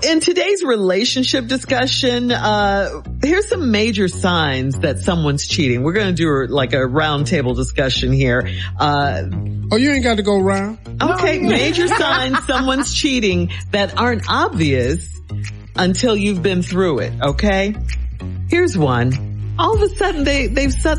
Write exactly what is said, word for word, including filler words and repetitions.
in today's relationship discussion, uh, here's some major signs that someone's cheating. We're going to do like a round table discussion here. Uh, oh, you ain't got to go round. Okay, major signs someone's cheating that aren't obvious until you've been through it, okay? Here's one. All of a sudden they, they've suddenly